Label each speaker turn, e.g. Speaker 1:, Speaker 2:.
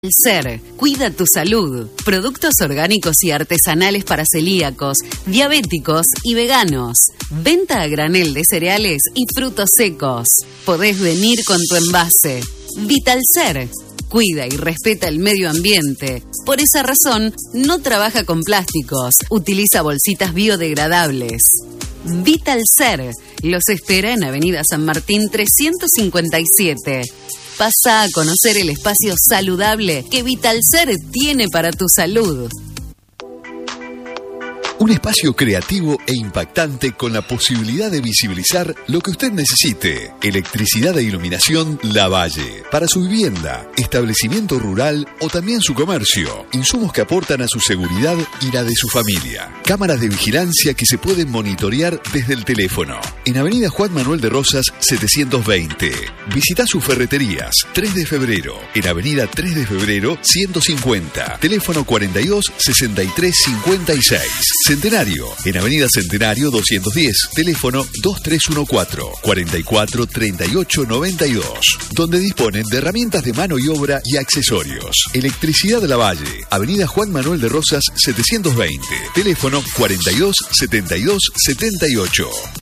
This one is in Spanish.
Speaker 1: Ser, cuida tu salud. Productos orgánicos y artesanales para celíacos, diabéticos y veganos. Venta a granel de cereales y frutos secos. Podés venir con tu envase. Vitalser, cuida y respeta el medio ambiente. Por esa razón, no trabaja con plásticos. Utiliza bolsitas biodegradables. Vitalser los espera en Avenida San Martín 357. Pasa a conocer el espacio saludable que Vitalser tiene para tu salud.
Speaker 2: Un espacio creativo e impactante con la posibilidad de visibilizar lo que usted necesite. Electricidad e iluminación Lavalle. Para su vivienda, establecimiento rural o también su comercio. Insumos que aportan a su seguridad y la de su familia. Cámaras de vigilancia que se pueden monitorear desde el teléfono. En Avenida Juan Manuel de Rosas 720. Visita sus ferreterías. 3 de febrero. En Avenida 3 de febrero 150. Teléfono 42 63 56. Centenario, en Avenida Centenario 210, teléfono 2314 44 38 92, donde disponen de herramientas de mano y obra y accesorios. Electricidad Lavalle, Avenida Juan Manuel de Rosas 720, teléfono 42 72 78.